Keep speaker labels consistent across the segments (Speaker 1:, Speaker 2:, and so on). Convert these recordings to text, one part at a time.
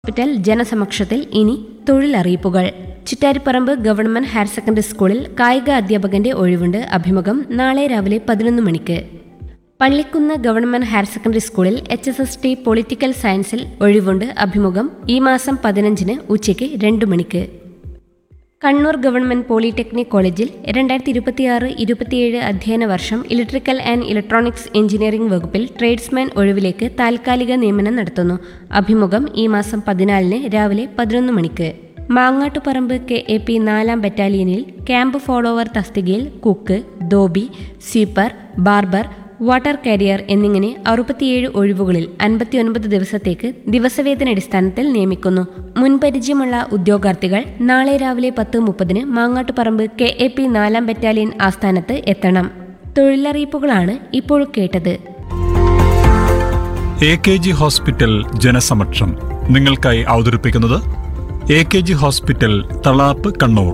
Speaker 1: Hospital ജനസമക്ഷത്തിൽ ഇനി തൊഴിലറിയിപ്പുകൾ. Chittariparamba government higher secondary സ്കൂളിൽ കായിക അധ്യാപകന്റെ ഒഴിവുണ്ട്. അഭിമുഖം നാളെ രാവിലെ 11 മണിക്ക്. പള്ളിക്കുന്ന് ഗവൺമെന്റ് ഹയർ സെക്കൻഡറി സ്കൂളിൽ HSST പൊളിറ്റിക്കൽ സയൻസിൽ ഒഴിവുണ്ട്. അഭിമുഖം ഈ മാസം 15-ന് ഉച്ചയ്ക്ക് 2 മണിക്ക്. കണ്ണൂർ ഗവൺമെന്റ് പോളിടെക്നിക് കോളേജിൽ 2026-27 അധ്യയന വർഷം ഇലക്ട്രിക്കൽ ആൻഡ് ഇലക്ട്രോണിക്സ് എഞ്ചിനീയറിംഗ് വകുപ്പിൽ ട്രേഡ്സ്മാൻ ഒഴിവിലേക്ക് താൽക്കാലിക നിയമനം നടത്തുന്നു. അഭിമുഖം ഈ മാസം 14-ന് രാവിലെ 11 മണിക്ക്. മാങ്ങാട്ടുപറമ്പ് KAP 4-ാം ബറ്റാലിയനിൽ ക്യാമ്പ് ഫോളോവർ തസ്തികയിൽ cook, dhobi, sweeper, barber, water carrier എന്നിങ്ങനെ 67 ഒഴിവുകളിൽ 59 ദിവസത്തേക്ക് ദിവസവേതനടിസ്ഥാനത്തിൽ നിയമിക്കുന്നു. മുൻപരിചയമുള്ള ഉദ്യോഗാർത്ഥികൾ നാളെ രാവിലെ 10:30-ന് മാങ്ങാട്ടുപറമ്പ് KAP 4-ാം ബറ്റാലിയൻ ആസ്ഥാനത്ത് എത്തണം. തൊഴിലറിയിപ്പുകളാണ് ഇപ്പോൾ കേട്ടത്.
Speaker 2: AKG ഹോസ്പിറ്റൽ ജനസമക്ഷം നിങ്ങൾക്കായി അവതരിപ്പിക്കുന്നത് AKG hospital Thalap Kannur.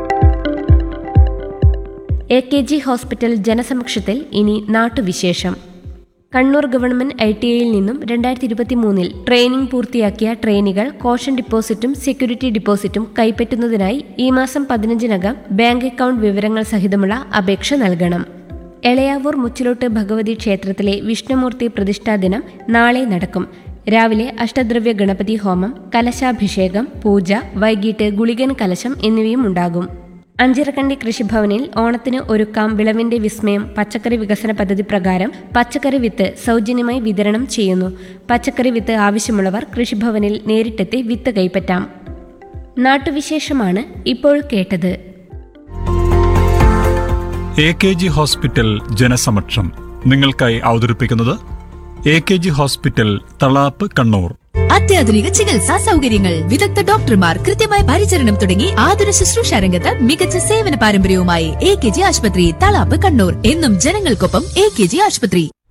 Speaker 1: AKG hospital ജനസമക്ഷത്തിൽ ഇനി നാട്ടുവിശേഷം. കണ്ണൂർ ഗവൺമെന്റ് ITIയിൽ നിന്നും 2023-ൽ ട്രെയിനിംഗ് പൂർത്തിയാക്കിയ ട്രെയിനികൾ കോഷൻ ഡിപ്പോസിറ്റും സെക്യൂരിറ്റി ഡിപ്പോസിറ്റും കൈപ്പറ്റുന്നതിനായി ഈ മാസം 15-നകം ബാങ്ക് അക്കൗണ്ട് വിവരങ്ങൾ സഹിതമുള്ള അപേക്ഷ നൽകണം. എളയാവൂർ മുച്ചിലോട്ട് ഭഗവതി ക്ഷേത്രത്തിലെ വിഷ്ണുമൂർത്തി പ്രതിഷ്ഠാ ദിനം നാളെ നടക്കും. രാവിലെ അഷ്ടദ്രവ്യ ഗണപതി ഹോമം, കലശാഭിഷേകം, പൂജ, വൈകിട്ട് ഗുളികൻ കലശം എന്നിവയും ഉണ്ടാകും. അഞ്ചിറക്കണ്ടി കൃഷിഭവനിൽ ഓണത്തിന് ഒരുക്കാം വിളവിന്റെ വിസ്മയം പച്ചക്കറി വികസന പദ്ധതി പ്രകാരം പച്ചക്കറി വിത്ത് സൗജന്യമായി വിതരണം ചെയ്യുന്നു. പച്ചക്കറി വിത്ത് ആവശ്യമുള്ളവർ കൃഷിഭവനിൽ നേരിട്ടെത്തി വിത്ത് കൈപ്പറ്റാം. നാട്ടുവിശേഷമാണ് ഇപ്പോൾ കേട്ടത്.
Speaker 2: AKG ഹോസ്പിറ്റൽ ജനസമക്ഷം നിങ്ങൾക്കായി അവതരിപ്പിക്കുന്നത് AKG ഹോസ്പിറ്റൽ തളാപ്പ് കണ്ണൂർ.
Speaker 3: അത്യാധുനിക ചികിത്സാ സൗകര്യങ്ങൾ, വിദഗ്ധ ഡോക്ടർമാർ, കൃത്യമായ പരിചരണം തുടങ്ങി ആതുര ശുശ്രൂഷ രംഗത്ത് മികച്ച സേവന പാരമ്പര്യവുമായി AKG ആശുപത്രി തളാപ്പ് കണ്ണൂർ. എന്നും ജനങ്ങൾക്കൊപ്പം AKG ആശുപത്രി.